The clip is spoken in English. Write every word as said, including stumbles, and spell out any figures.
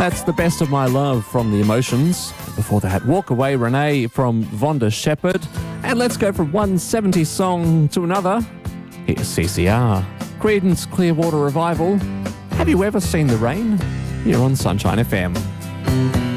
That's The Best of My Love from The Emotions. Before that, Walk Away Renee from Vonda Shepherd. And let's go from one seventies song to another. Here's C C R, Creedence Clearwater Revival. Have you ever seen the rain? Here on Sunshine F M.